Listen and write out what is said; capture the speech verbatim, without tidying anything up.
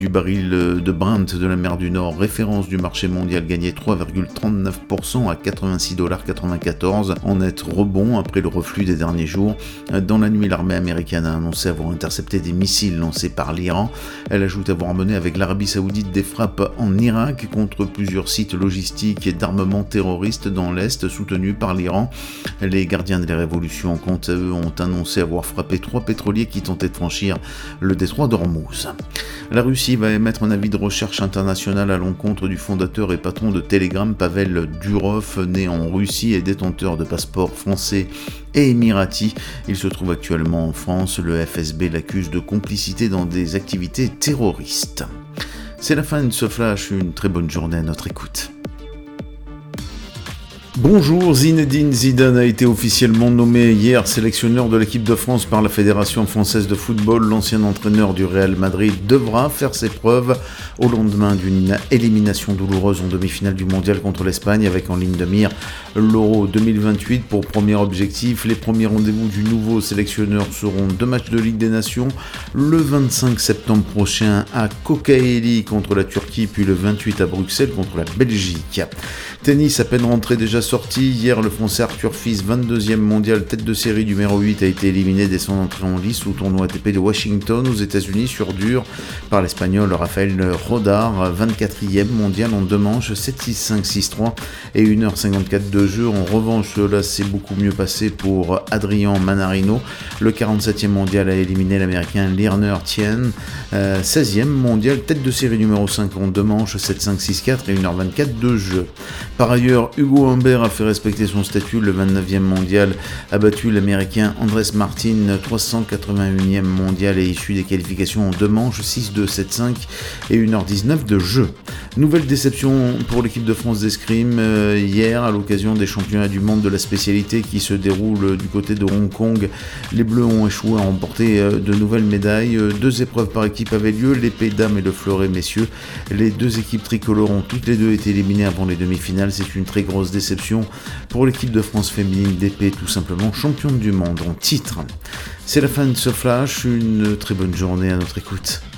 du baril de Brent de la mer du Nord, référence du marché mondial, gagnait trois virgule trente-neuf pour cent à quatre-vingt-six dollars quatre-vingt-quatorze, en net rebond après le reflux des derniers jours. Dans la nuit, l'armée américaine a annoncé avoir intercepté des missiles lancés par l'Iran. Elle ajoute avoir mené avec l'Arabie Saoudite des frappes en Irak contre plusieurs sites logistiques et d'armement terroristes dans l'Est soutenus par l'Iran. Les gardiens de la révolution, quant à eux, ont annoncé avoir frappé trois pétroliers qui tentaient de franchir le détroit d'Ormuz. La Russie va émettre un avis de recherche international à l'encontre du fondateur et patron de Telegram, Pavel Durov, né en Russie et détenteur de passeports français et émiratis. Il se trouve actuellement en France. Le F S B l'accuse de complicité dans des activités terroristes. C'est la fin de ce flash. Une très bonne journée à notre écoute. Bonjour, Zinedine Zidane a été officiellement nommé hier sélectionneur de l'équipe de France par la Fédération française de football. L'ancien entraîneur du Real Madrid devra faire ses preuves au lendemain d'une élimination douloureuse en demi-finale du mondial contre l'Espagne, avec en ligne de mire l'Euro deux mille vingt-huit pour premier objectif. Les premiers rendez-vous du nouveau sélectionneur seront deux matchs de Ligue des Nations, le vingt-cinq septembre prochain à Kocaeli contre la Turquie, puis le vingt-huit à Bruxelles contre la Belgique. Tennis, à peine rentré, déjà sorti. Hier, le Français Arthur Fils, vingt-deuxième mondial, tête de série numéro huit, a été éliminé dès son entrée en lice au tournoi A T P de Washington aux États-Unis sur dur par l'Espagnol Rafael Rodar, vingt-quatrième mondial en deux manches, sept six cinq six trois et une heure cinquante-quatre de jeu. En revanche, là, c'est beaucoup mieux passé pour Adrian Manarino. Le quarante-septième mondial a éliminé l'Américain Lerner Tien, euh, seizième mondial, tête de série numéro cinq en deux manches, sept cinq six quatre et une heure vingt-quatre de jeu. Par ailleurs, Hugo Humbert a fait respecter son statut. Le vingt-neuvième mondial a battu l'Américain Andrés Martin, trois cent quatre-vingt-unième mondial et issu des qualifications en deux manches, six deux sept cinq et une heure dix-neuf de jeu. Nouvelle déception pour l'équipe de France d'escrime euh, hier à l'occasion des championnats du monde de la spécialité qui se déroulent du côté de Hong Kong. Les Bleus ont échoué à remporter euh, de nouvelles médailles. Deux épreuves par équipe avaient lieu, l'épée dames et le fleuret messieurs. Les deux équipes tricolores ont toutes les deux été éliminées avant les demi-finales. C'est une très grosse déception pour l'équipe de France féminine d'épée, tout simplement championne du monde en titre. C'est la fin de ce flash. Une très bonne journée à notre écoute.